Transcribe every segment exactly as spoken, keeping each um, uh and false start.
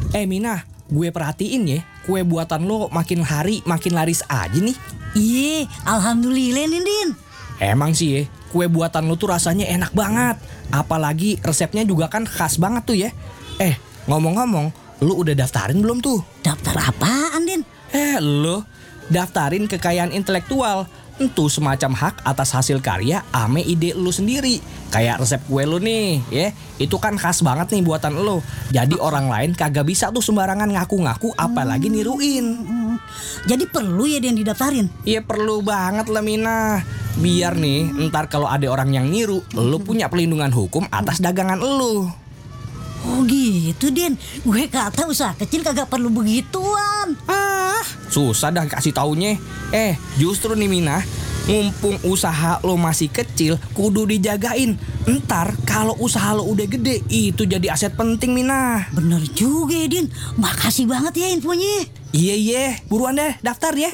Eh Mina, gue perhatiin ya, kue buatan lo makin hari makin laris aja nih. Iya, alhamdulillah nih Din. Emang sih ya, kue buatan lo tuh rasanya enak banget. Apalagi resepnya juga kan khas banget tuh ya. Eh, ngomong-ngomong, lo udah daftarin belum tuh? Daftar apaan Din? Eh, lo daftarin kekayaan intelektual. Itu semacam hak atas hasil karya ame ide lu sendiri. Kayak resep kue lu nih, ya. Itu kan khas banget nih buatan lu. Jadi orang lain kagak bisa tuh sembarangan ngaku-ngaku apalagi niruin. Hmm, jadi perlu ya Din didaftarin? Iya perlu banget lah Mina. Biar nih ntar kalau ada orang yang niru, lu punya pelindungan hukum atas dagangan lu. Oh gitu Din. Gue kata usaha kecil kagak perlu begituan. Ah, susah dah kasih taunya. Eh, justru nih Mina, mumpung usaha lo masih kecil, kudu dijagain. Ntar kalau usaha lo udah gede, itu jadi aset penting Mina. Bener juga ya Din. Makasih banget ya infonya. Iya iya, buruan deh daftar ya.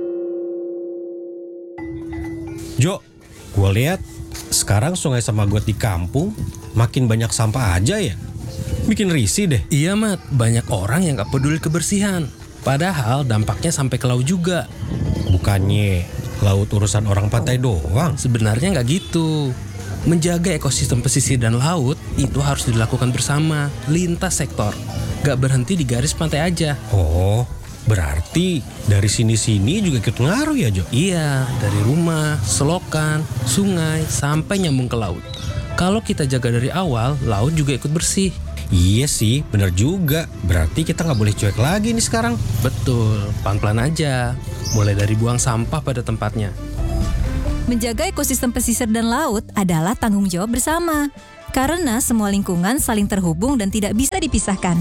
Jo, gue lihat sekarang sungai sama got di kampung makin banyak sampah aja ya. Bikin risih deh. Iya Mat, banyak orang yang gak peduli kebersihan. Padahal dampaknya sampai ke laut juga. Bukannya laut urusan orang pantai doang. Sebenarnya gak gitu. Menjaga ekosistem pesisir dan laut itu harus dilakukan bersama, lintas sektor. Gak berhenti di garis pantai aja. Oh, berarti dari sini-sini juga ikut ngaruh ya Jo? Iya, dari rumah, selokan, sungai, sampai nyambung ke laut. Kalau kita jaga dari awal, laut juga ikut bersih. Iya sih, bener juga. Berarti kita nggak boleh cuek lagi nih sekarang. Betul, pelan-pelan aja. Mulai dari buang sampah pada tempatnya. Menjaga ekosistem pesisir dan laut adalah tanggung jawab bersama. Karena semua lingkungan saling terhubung dan tidak bisa dipisahkan.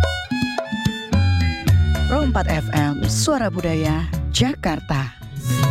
Pro empat F M, Suara Budaya, Jakarta.